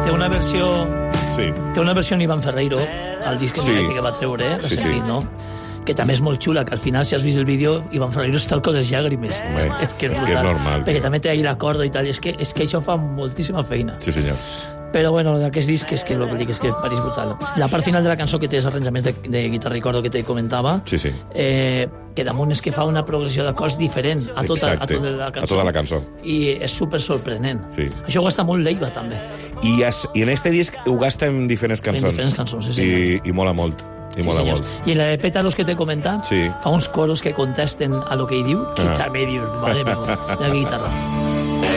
té una versió... Sí. Té una versió en Iván Ferreiro, el disc que va treure, no? Que també és molt xula, que al final, si has vist el vídeo, Iván Ferreiro està al cor les llàgrimes. És que és normal. Perquè també té ahir la corda i tal, i és que això fa moltíssima feina. Sí, senyor. Però, bueno, d'aquest disc és que el que dic és que és brutal. La part final de la cançó, que té els arranjaments de guitarra i corda que te comentava, que damunt és que fa una progressió d'acords diferent a tota la cançó. I és super sorprenent. Això ho gasta molt Leiva, també. I en este disc ho gasta en diferents cançons. En diferents cançons, sí, senyor. I mola molt. I en la de Pétalos que t'he comentat, fa uns coros que contesten a lo que hi diu, que també dius, madre meva, la guitarra.